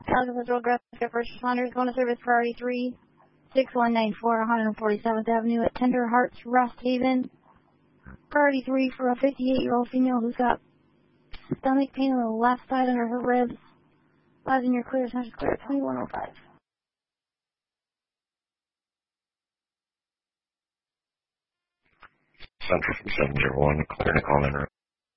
Pelican Patrol, Graphic First Responders, going to service priority 3, 6194 147th Avenue at Tender Hearts, Rest Haven. Priority 3 for a 58-year-old female who's got stomach pain on the left side under her ribs. Lives in your clear, Central Clear, 2105. Central from 701, clear to call in.